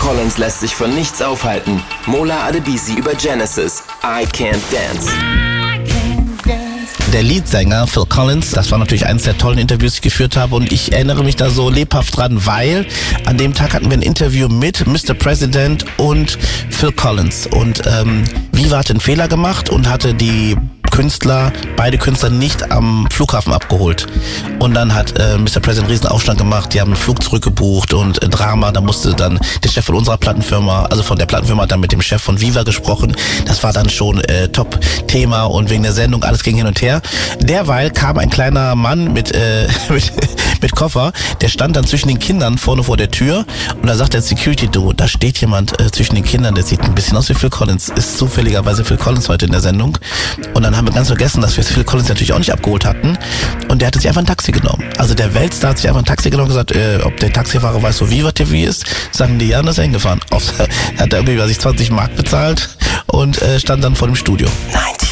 Collins lässt sich von nichts aufhalten. Mola Adebisi über Genesis, I Can't Dance. Der Leadsänger Phil Collins, das war natürlich eines der tollen Interviews, die ich geführt habe, und ich erinnere mich da so lebhaft dran, weil an dem Tag hatten wir ein Interview mit Mr. President und Phil Collins, und Viva hat einen Fehler gemacht und hatte beide Künstler nicht am Flughafen abgeholt. Und dann hat Mr. President einen riesen Aufstand gemacht, die haben einen Flug zurückgebucht und Drama, da musste dann der Chef von unserer Plattenfirma, also von der Plattenfirma, hat dann mit dem Chef von Viva gesprochen. Das war dann schon Top-Thema, und wegen der Sendung, alles ging hin und her. Derweil kam ein kleiner Mann mit Koffer, der stand dann zwischen den Kindern vorne vor der Tür, und da sagt der Security, da steht jemand zwischen den Kindern, der sieht ein bisschen aus wie Phil Collins, ist zufälligerweise Phil Collins heute in der Sendung. Und dann haben wir ganz vergessen, dass wir Phil Collins natürlich auch nicht abgeholt hatten, und der hatte sich einfach ein Taxi genommen. Also der Weltstar hat sich einfach ein Taxi genommen und gesagt, ob der Taxifahrer weiß, wo Viva TV ist, sagen die, ja, und ist er hingefahren. Hat er irgendwie, 20 Mark bezahlt und stand dann vor dem Studio. 90